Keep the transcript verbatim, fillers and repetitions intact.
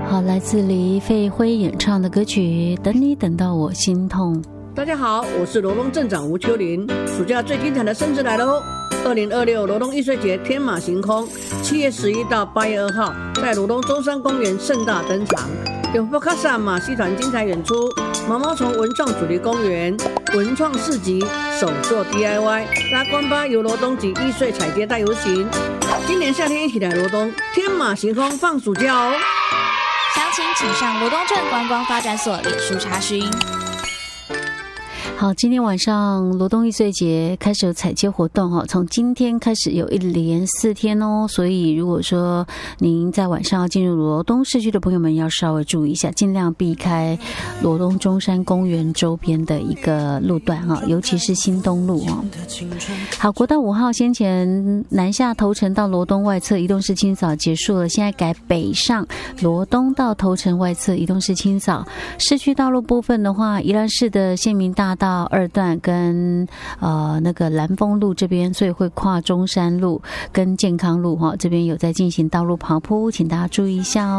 好，来自李费辉演唱的歌曲《等你等到我心痛》。 大家好，我是罗东镇长吴秋玲。暑假最精彩的盛事来喽！二零二六罗东艺穗节天马行空，七月十一到八月二号，在罗东中山公园盛大登场。有福卡萨马戏团精彩演出，毛毛虫文创主题公园、文创市集、手作 D I Y、拉关巴游罗东及艺穗彩街大游行。今年夏天一起来罗东，天马行空放暑假哦！ 详情请上罗东镇观光发展所脸书查询。 好，今天晚上罗东艺穗节开始有彩街活动哈，从今天开始有一连四天哦，所以如果说您在晚上要进入罗东市区的朋友们，要稍微注意一下，尽量避开罗东中山公园周边的一个路段哈，尤其是新东路哦。好，国道五号先前南下头城到罗东外侧移动式清扫结束了，现在改北上罗东到头城外侧移动式清扫。市区道路部分的话，宜兰市的县民大道到二段跟呃那个蓝丰路这边，所以会跨中山路跟健康路哈，这边有在进行道路刨铺，请大家注意一下哦。